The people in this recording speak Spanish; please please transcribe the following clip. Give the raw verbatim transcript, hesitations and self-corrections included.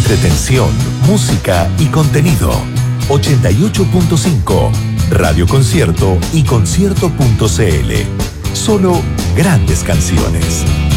Entretención, música y contenido. ochenta y ocho punto cinco, Radio Concierto y concierto punto cl. Solo grandes canciones.